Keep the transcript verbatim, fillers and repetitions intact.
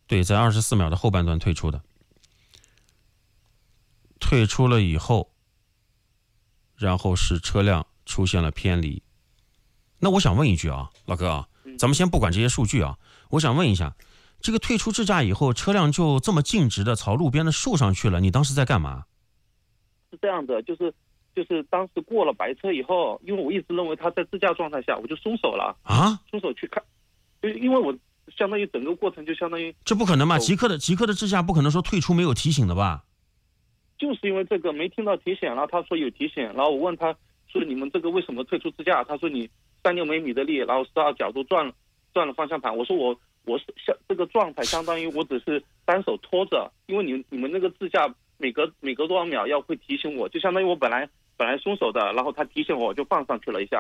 对，在二十四秒的后半段退出的。退出了以后，然后是车辆出现了偏离。那我想问一句啊，老哥啊，咱们先不管这些数据啊，我想问一下，这个退出支架以后，车辆就这么径直的朝路边的树上去了，你当时在干嘛？ 是这样的，就是就是当时过了白车以后，因为我一直认为他在支架状态下，我就松手了啊， 松手去看，就因为我相当于整个过程就相当于这不可能吧？极客的极客的支架不可能说退出没有提醒的吧？ 就是因为这个没听到提醒，然后他说有提醒，然后我问他说你们这个为什么退出支架？他说你三六每米的力，然后十二角度转转了方向盘。我说我我是相这个状态相当于我只是单手拖着，因为你你们那个支架每隔每隔多少秒要会提醒我，就相当于我本来本来松手的，然后他提醒我，我就放上去了一下。